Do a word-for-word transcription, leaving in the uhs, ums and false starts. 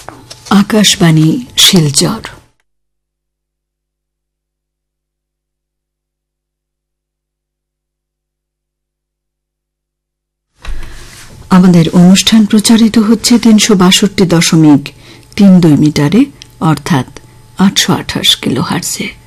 আকাশবাণী শিলচর। আমাদের অনুষ্ঠান প্রচারিত হচ্ছে তিনশো বাষট্টি দশমিক তিন দুই মিটারে অর্থাৎ আটশো আঠাশ কিলো হার্টজে।